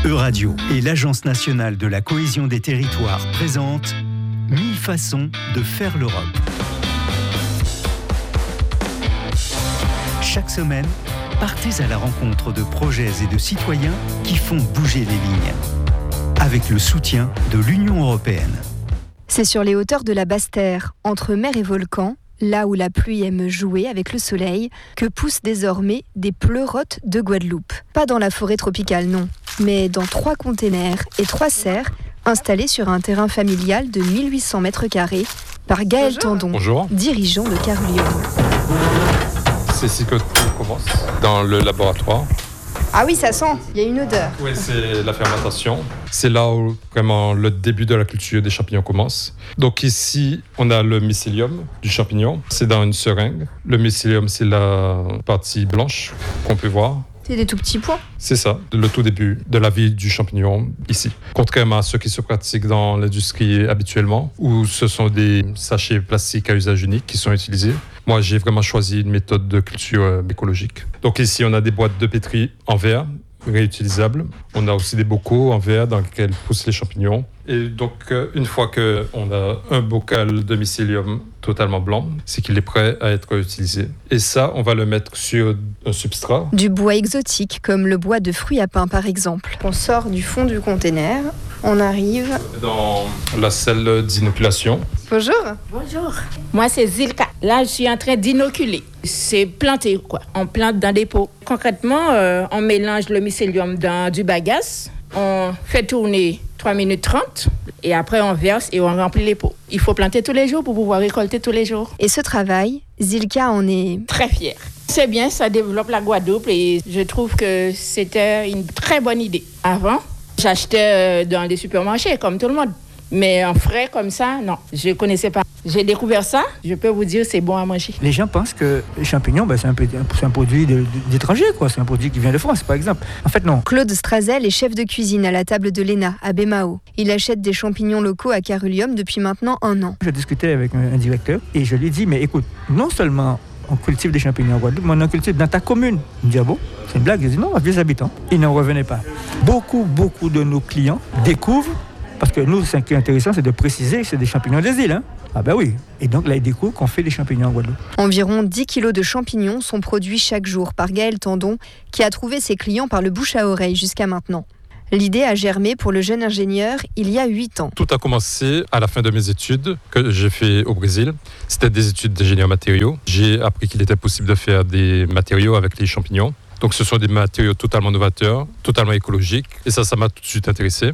Euradio et l'Agence nationale de la cohésion des territoires présentent 1000 façons de faire l'Europe. Chaque semaine, partez à la rencontre de projets et de citoyens qui font bouger les lignes. Avec le soutien de l'Union européenne. C'est sur les hauteurs de la Basse-Terre, entre mer et volcan, là où la pluie aime jouer avec le soleil, que poussent désormais des pleurotes de Guadeloupe. Pas dans la forêt tropicale, non, mais dans 3 containers et 3 serres installés sur un terrain familial de 1800 mètres carrés par Gaël Tandon, dirigeant de Carulium. C'est ici que tout commence, dans le laboratoire. Ah oui, ça sent, il y a une odeur. Oui, c'est la fermentation. C'est là où vraiment le début de la culture des champignons commence. Donc ici, on a le mycélium du champignon. C'est dans une seringue. Le mycélium, c'est la partie blanche qu'on peut voir. C'est des tout petits pois. C'est ça, le tout début de la vie du champignon ici. Contrairement à ce qui se pratique dans l'industrie habituellement, où ce sont des sachets plastiques à usage unique qui sont utilisés. Moi, j'ai vraiment choisi une méthode de culture écologique. Donc ici, on a des boîtes de pétri en verre, réutilisables. On a aussi des bocaux en verre dans lesquels poussent les champignons. Et donc, une fois qu'on a un bocal de mycélium totalement blanc, c'est qu'il est prêt à être utilisé. Et ça, on va le mettre sur un substrat. Du bois exotique, comme le bois de fruits à pain, par exemple. On sort du fond du container, on arrive dans la salle d'inoculation. Bonjour. Bonjour. Moi, c'est Zilka. Là, je suis en train d'inoculer. C'est planter, quoi. On plante dans des pots. Concrètement, on mélange le mycélium dans du bagasse. On fait tourner 3 minutes 30 et après on verse et on remplit les pots. Il faut planter tous les jours pour pouvoir récolter tous les jours. Et ce travail, Zilka en est très fière. C'est bien, ça développe la Guadeloupe et je trouve que c'était une très bonne idée. Avant, j'achetais dans les supermarchés comme tout le monde. Mais en frais comme ça, non, je ne connaissais pas. J'ai découvert ça, je peux vous dire c'est bon à manger. Les gens pensent que les champignons, c'est un produit d'étranger, quoi. C'est un produit qui vient de France, par exemple. En fait, non. Claude Strazel est chef de cuisine à la table de l'ENA, à Bémao. Il achète des champignons locaux à Carulium depuis maintenant 1 an. Je discutais avec un directeur et je lui ai dit, mais écoute, non seulement on cultive des champignons en Guadeloupe, mais on en cultive dans ta commune. Il me dit, ah bon, c'est une blague? Je dis, non, avec les habitants. Ils n'en revenaient pas. Beaucoup de nos clients découvrent. Parce que nous, ce qui est intéressant, c'est de préciser que c'est des champignons des îles. Ah ben oui. Et donc là, ils découvrent qu'on fait des champignons en Guadeloupe. Environ 10 kilos de champignons sont produits chaque jour par Gaël Tandon, qui a trouvé ses clients par le bouche à oreille jusqu'à maintenant. L'idée a germé pour le jeune ingénieur il y a 8 ans. Tout a commencé à la fin de mes études que j'ai fait au Brésil. C'était des études d'ingénieur matériaux. J'ai appris qu'il était possible de faire des matériaux avec les champignons. Donc ce sont des matériaux totalement novateurs, totalement écologiques. Et ça m'a tout de suite intéressé.